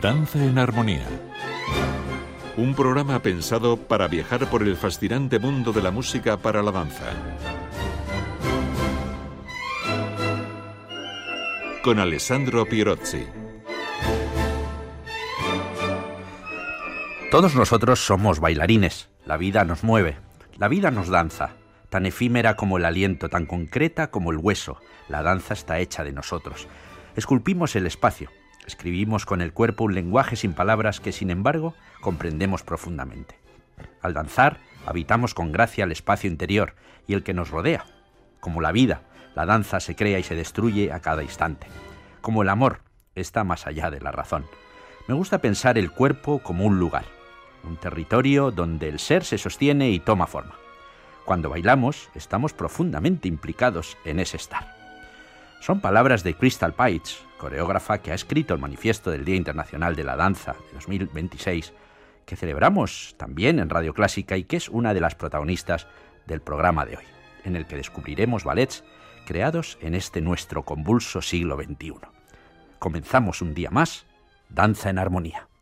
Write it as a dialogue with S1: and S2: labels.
S1: Danza en Armonía. Un programa pensado para viajar por el fascinante mundo de la música para la danza. Con Alessandro Pierozzi.
S2: Todos nosotros somos bailarines. La vida nos mueve. La vida nos danza. Tan efímera como el aliento, tan concreta como el hueso. La danza está hecha de nosotros. Esculpimos el espacio. Escribimos con el cuerpo un lenguaje sin palabras que, sin embargo, comprendemos profundamente. Al danzar, habitamos con gracia el espacio interior y el que nos rodea. Como la vida, la danza se crea y se destruye a cada instante. Como el amor, está más allá de la razón. Me gusta pensar el cuerpo como un lugar, un territorio donde el ser se sostiene y toma forma. Cuando bailamos, estamos profundamente implicados en ese estar. Son palabras de Crystal Paitz, coreógrafa que ha escrito el manifiesto del Día Internacional de la Danza de 2026, que celebramos también en Radio Clásica y que es una de las protagonistas del programa de hoy, en el que descubriremos ballets creados en este nuestro convulso siglo XXI. Comenzamos un día más, Danza en Armonía.